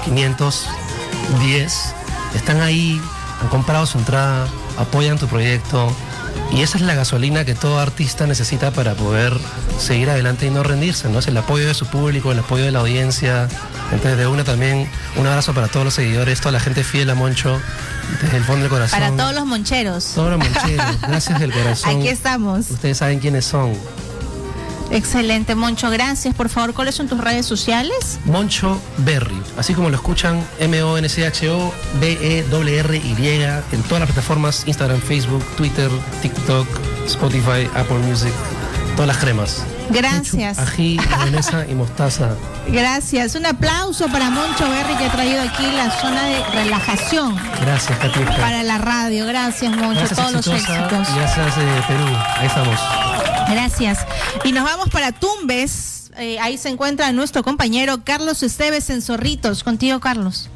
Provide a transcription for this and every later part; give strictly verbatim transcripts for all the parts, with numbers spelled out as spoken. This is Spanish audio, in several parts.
quinientos diez están ahí, han comprado su entrada, apoyan tu proyecto. Y esa es la gasolina que todo artista necesita para poder seguir adelante y no rendirse, ¿no? Es el apoyo de su público, el apoyo de la audiencia. Entonces, de una también, un abrazo para todos los seguidores, toda la gente fiel a Moncho, desde el fondo del corazón. Para todos los moncheros. Todos los moncheros, gracias del corazón. Aquí estamos. Ustedes saben quiénes son. Excelente, Moncho, gracias. Por favor, ¿cuáles son tus redes sociales? Moncho Berry, así como lo escuchan, M O N C H O B E R R Y, en todas las plataformas, Instagram, Facebook, Twitter, TikTok, Spotify, Apple Music, todas las cremas. Gracias. Ketchup, ají, mayonesa y mostaza. Gracias. Un aplauso para Moncho Berry, que ha traído aquí la zona de relajación. Gracias, Katiuska. Para la radio. Gracias, Moncho. Gracias, todos exitosa, los éxitos. Y gracias, eh, Perú. Ahí estamos. Gracias. Y nos vamos para Tumbes. Eh, ahí se encuentra nuestro compañero Carlos Esteves en Zorritos. Contigo, Carlos.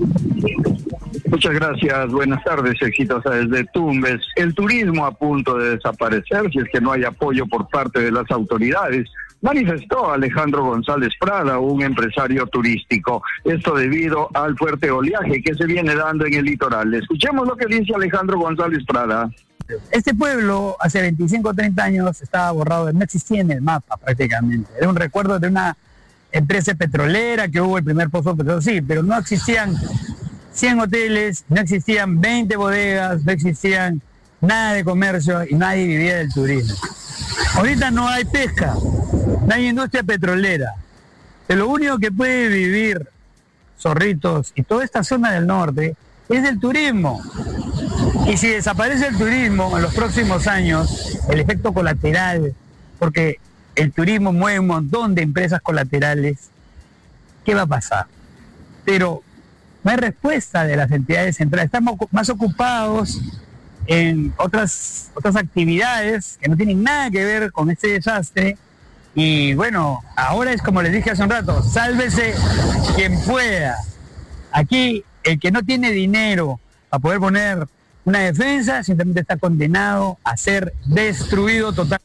Muchas gracias, buenas tardes, exitosa desde Tumbes. El turismo a punto de desaparecer si es que no hay apoyo por parte de las autoridades, manifestó Alejandro González Prada, un empresario turístico. Esto debido al fuerte oleaje que se viene dando en el litoral. Escuchemos lo que dice Alejandro González Prada. Este pueblo hace veinticinco o treinta años estaba borrado, no existía en el mapa prácticamente. Era un recuerdo de una empresa petrolera que hubo el primer pozo de petróleo, sí, pero no existían cien hoteles, no existían veinte bodegas, no existían nada de comercio y nadie vivía del turismo. Ahorita no hay pesca, no hay industria petrolera. Pero lo único que puede vivir Zorritos y toda esta zona del norte es el turismo. Y si desaparece el turismo en los próximos años, el efecto colateral, porque el turismo mueve un montón de empresas colaterales, ¿qué va a pasar? Pero no hay respuesta de las entidades centrales. Estamos más ocupados en otras, otras actividades que no tienen nada que ver con este desastre. Y bueno, ahora es como les dije hace un rato, sálvese quien pueda. Aquí, el que no tiene dinero para poder poner una defensa, simplemente está condenado a ser destruido totalmente.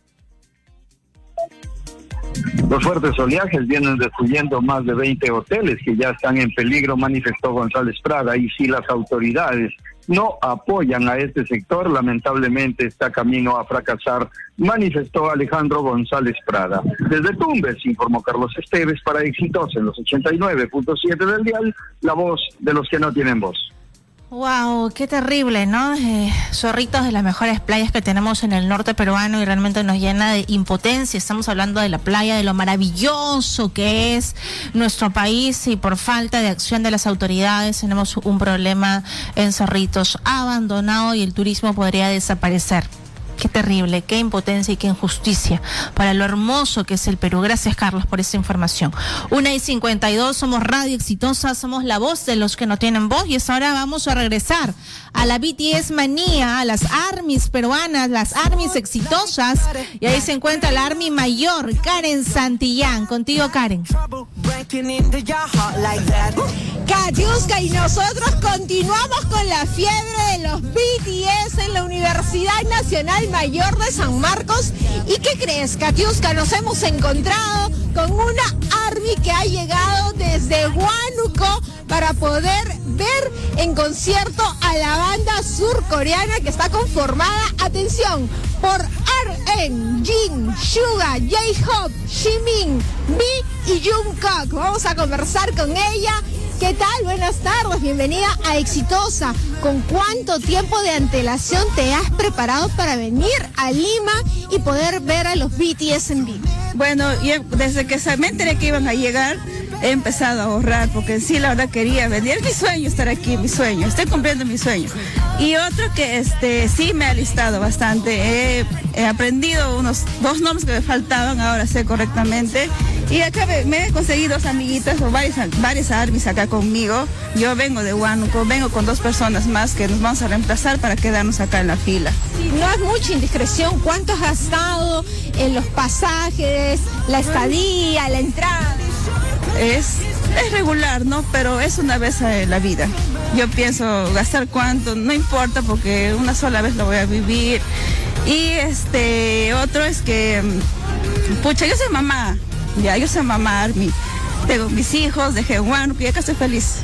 Los fuertes oleajes vienen destruyendo más de veinte hoteles que ya están en peligro, manifestó González Prada, y si las autoridades no apoyan a este sector, lamentablemente está camino a fracasar, manifestó Alejandro González Prada. Desde Tumbes, informó Carlos Esteves para Exitosa en los ochenta y nueve punto siete del dial, la voz de los que no tienen voz. Wow, qué terrible, ¿no? Eh, Zorritos, de las mejores playas que tenemos en el norte peruano, y realmente nos llena de impotencia. Estamos hablando de la playa, de lo maravilloso que es nuestro país, y por falta de acción de las autoridades tenemos un problema en Zorritos, abandonado, y el turismo podría desaparecer. Qué terrible, qué impotencia y qué injusticia para lo hermoso que es el Perú. Gracias, Carlos, por esa información. Una y cincuenta y dos, somos Radio Exitosa, somos la voz de los que no tienen voz, y ahora vamos a regresar a la B T S manía, a las ARMYs peruanas, las ARMYs exitosas, y ahí se encuentra la ARMY mayor, Karen Santillán. Contigo, Karen. Katiuska, y nosotros continuamos con la fiebre de los B T S en la Universidad Nacional Mayor de San Marcos. ¿Y qué crees, Katiuska? Nos hemos encontrado con una ARMY que ha llegado desde Huánuco para poder ver en concierto a la banda surcoreana que está conformada, atención, por R N, Jin, Suga, J-Hope, Jimin, V y Jungkook. Vamos a conversar con ella. ¿Qué tal? Buenas tardes, bienvenida a Exitosa. ¿Con cuánto tiempo de antelación te has preparado para venir a Lima y poder ver a los B T S en vivo? Bueno, yo desde que me enteré que iban a llegar, he empezado a ahorrar, porque sí, la verdad quería venir. Es mi sueño estar aquí, mi sueño, estoy cumpliendo mi sueño. Y otro que este sí me ha alistado bastante, he, he aprendido unos dos nombres que me faltaban, ahora sé correctamente. Y acá me, me he conseguido dos amiguitas, o varias, varias ARMYs acá conmigo. Yo vengo de Huánuco, vengo con dos personas más que nos vamos a reemplazar para quedarnos acá en la fila. Sí, no es mucha indiscreción, ¿cuánto has gastado en los pasajes, la estadía, la entrada? Es, es regular, ¿no? Pero es una vez en la vida. Yo pienso gastar cuánto, no importa, porque una sola vez lo voy a vivir. Y este otro es que, pucha, yo soy mamá, ya, yo soy mamá ARMY. Tengo mis hijos, dejé Huánuco y acá estoy feliz.